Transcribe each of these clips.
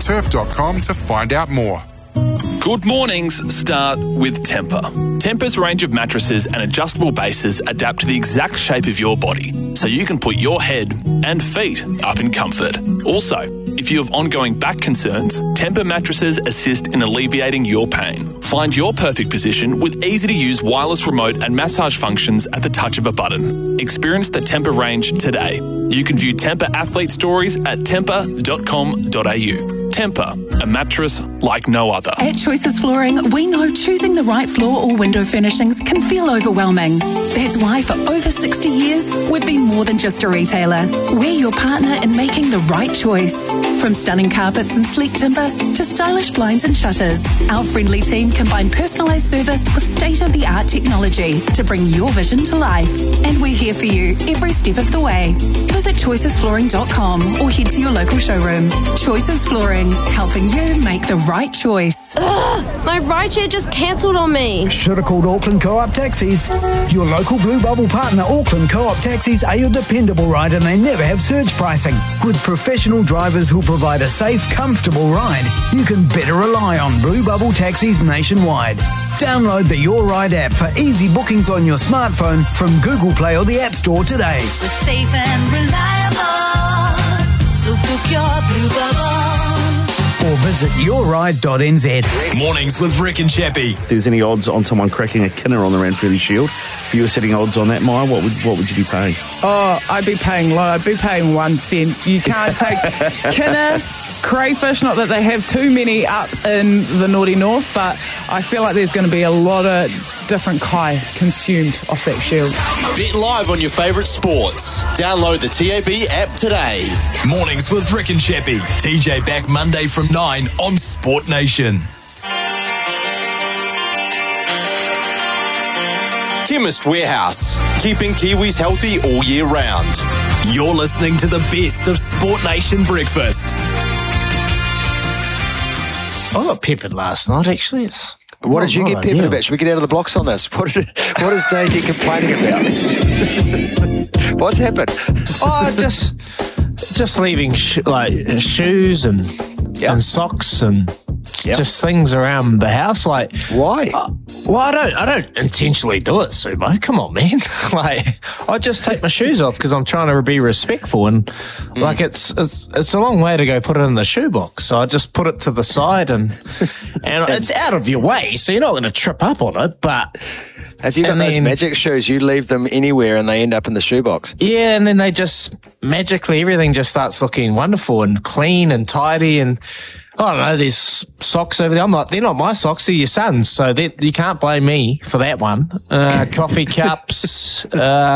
turf.com to find out more. Good mornings start with Tempur. Tempur's range of mattresses and adjustable bases adapt to the exact shape of your body, so you can put your head and feet up in comfort. Also, if you have ongoing back concerns, Tempur mattresses assist in alleviating your pain. Find your perfect position with easy-to-use wireless remote and massage functions at the touch of a button. Experience the Tempur range today. You can view Tempur athlete stories at tempur.com.au. Tempur, a mattress like no other. At Choices Flooring, we know choosing the right floor or window furnishings can feel overwhelming. That's why for over 60 years, we've been more than just a retailer. We're your partner in making the right choice. From stunning carpets and sleek timber to stylish blinds and shutters, our friendly team combine personalised service with state-of-the-art technology to bring your vision to life. And we're here for you every step of the way. Visit choicesflooring.com or head to your local showroom. Choices Flooring, helping you make the right choice. Ugh, my rideshare just cancelled on me. Should have called Auckland Co-op Taxis. Your local Blue Bubble partner, Auckland Co-op Taxis, are your dependable ride, and they never have surge pricing. With professional drivers who provide a safe, comfortable ride, you can better rely on Blue Bubble Taxis nationwide. Download the Your Ride app for easy bookings on your smartphone from Google Play or the App Store today. We're safe and reliable, so book your Blue Bubble. Or visit yourride.nz. Mornings with Rick and Chappie. If there's any odds on someone cracking a kinner on the Ranfurly Shield, if you were setting odds on that, Maya, what would you be paying? Oh, I'd be paying low. I'd be paying 1 cent. You can't take kinner, crayfish, not that they have too many up in the Naughty North, but I feel like there's going to be a lot of different kai consumed off that shield. Bet live on your favourite sports. Download the TAB app today. Mornings with Rick and Chappie. TJ back Monday from 9 on Sport Nation. Chemist Warehouse, keeping Kiwis healthy all year round. You're listening to the best of Sport Nation breakfast. I got peppered last night, actually. What did you get peppered about? Should we get out of the blocks on this? What is Daisy complaining about? What's happened? Oh, just leaving shoes and socks and just things around the house. Like, why? Well, I don't intentionally do it, Sumo. Come on, man. I just take my shoes off because I'm trying to be respectful, and it's a long way to go put it in the shoebox. So I just put it to the side, and it's out of your way, so you're not going to trip up on it. But have you got those magic shoes? You leave them anywhere and they end up in the shoebox. Yeah, and then they just magically everything just starts looking wonderful and clean and tidy and. I don't know, there's socks over there. They're not my socks, they're your son's, so you can't blame me for that one. Coffee cups,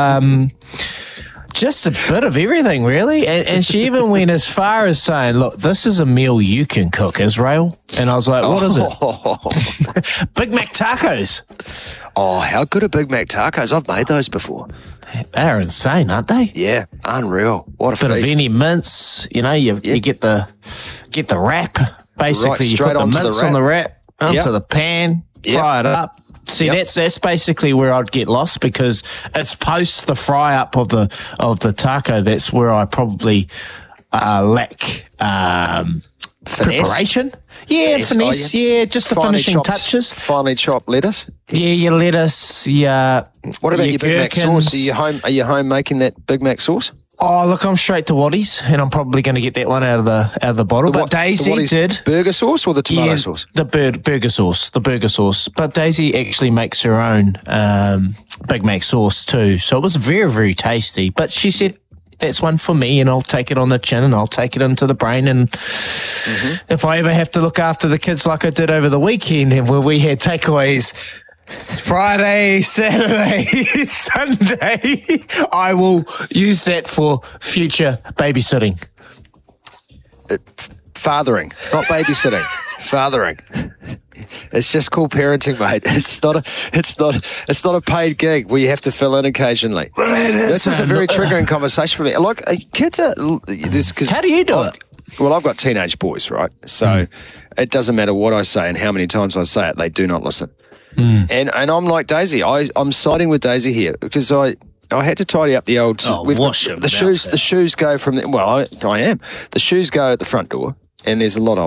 just a bit of everything, really. And she even went as far as saying, look, this is a meal you can cook, Israel. And I was like, what is it? Big Mac tacos. Oh, how good are Big Mac tacos? I've made those before. They're insane, aren't they? Yeah, unreal. What a bit feast. of any mince, you get the wrap. Basically, right, you put the mince on the wrap onto the pan, fry it up. See, that's basically where I'd get lost, because it's post the fry up of the taco. That's where I probably lack preparation. Yeah, finesse. Yeah, just the finishing touches. Finely chopped lettuce. Yeah, your lettuce. What about your Big Mac sauce? Are you home making that Big Mac sauce? Oh, look, I'm straight to Waddy's, and I'm probably going to get that one out of the bottle. But Daisy did burger sauce or the tomato sauce? The burger sauce. The burger sauce. But Daisy actually makes her own Big Mac sauce too, so it was very, very tasty. But she said, that's one for me, and I'll take it on the chin and I'll take it into the brain. And if I ever have to look after the kids like I did over the weekend, and where we had takeaways Friday, Saturday, Sunday, I will use that for future babysitting. Fathering, not babysitting. Fathering. It's just called parenting, mate. It's not a paid gig where you have to fill in occasionally. This is a very triggering conversation for me. Like, kids are this. How do you do it? Well, I've got teenage boys, right? So it doesn't matter what I say and how many times I say it; they do not listen. And I'm like Daisy. I'm siding with Daisy here because I had to tidy up the old. The shoes. The shoes go from. I am. The shoes go at the front door, and there's a lot of